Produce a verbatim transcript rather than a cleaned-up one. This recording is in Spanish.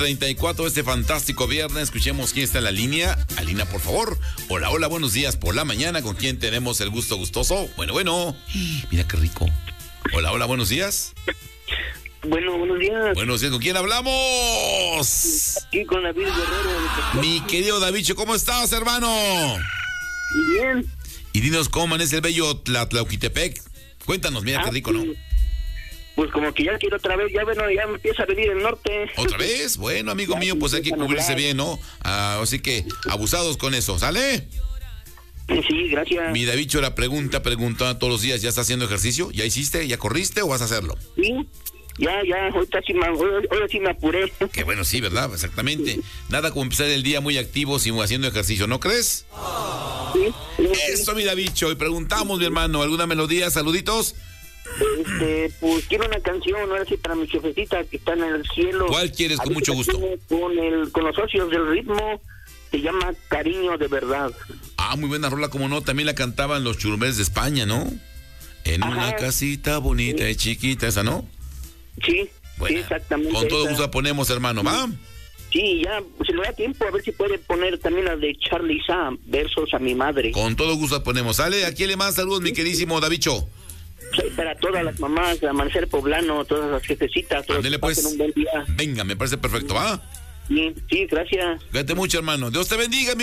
treinta y cuatro este fantástico viernes. Escuchemos quién está en la línea. Alina, por favor. Hola, hola, buenos días por la mañana. ¿Con quién tenemos el gusto gustoso? Bueno, bueno. Mira qué rico. Hola, hola, buenos días. Bueno, buenos días. Buenos días, ¿con quién hablamos? Aquí con David Guerrero. Mi querido Davicho, ¿cómo estás, hermano? Bien. Y dinos cómo amanece el bello Tlatlauquitepec. Cuéntanos, mira Ah, qué rico, ¿no? Pues como que ya quiero otra vez, ya bueno, ya me empieza a venir el norte. ¿Otra vez? Bueno, amigo mío, pues hay que cubrirse bien, ¿no? Ah, así que abusados con eso, ¿sale? Sí, gracias. Mi Davicho, la pregunta, pregunta todos los días, ¿ya estás haciendo ejercicio? ¿Ya hiciste? ¿Ya corriste o vas a hacerlo? Sí, ya, ya, ahorita sí me, hoy, hoy sí me apuré. Qué bueno, sí, ¿verdad? Exactamente. Nada como empezar el día muy activo sin haciendo ejercicio, ¿no crees? Sí, sí, Eso, mi Davicho. Y preguntamos, mi hermano, ¿alguna melodía? Saluditos. Este, pues quiero una canción, ahora sí, para mi jefecita que está en el cielo. ¿Cuál quieres? Con mucho gusto. Con el, con los socios del ritmo, se llama Cariño de Verdad. Ah, muy buena rola, como no, también la cantaban los churumeles de España, ¿no? En Ajá. una casita bonita y chiquita, esa, ¿no? Sí, Buena. sí, exactamente. Con todo esa. gusto la ponemos, hermano, ¿va? Sí, ya, si le da tiempo, a ver si puede poner también la de Charlie Sam, Versos a mi madre. Con todo gusto la ponemos. ¿Sale? ¿A quién le más saludos, mi queridísimo Davicho? Sí, para todas las mamás de Amanecer Poblano, todas las jefecitas, todos Ándele, que pues. pasen un buen día. Venga, me parece perfecto, ¿va? Sí, sí, gracias. Cuídate mucho, hermano. Dios te bendiga, mi